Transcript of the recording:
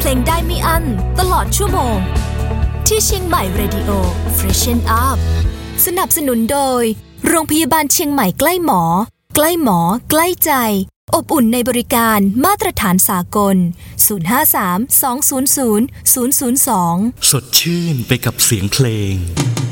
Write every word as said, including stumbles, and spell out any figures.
ลงได้ไม่อั้นตลอดชั่วโมงที่เชียงใหม่ Radio Freshen Up สนับสนุนโดยโรงพยาบาลเชียงใหม่ใกล้หมอใกล้หมอใกล้ใจอบอุ่นในบริการมาตรฐานสากลศูนย์ ห้า สาม สอง ศูนย์ ศูนย์ ศูนย์ ศูนย์ สองสดชื่นไปกับเสียงเพลง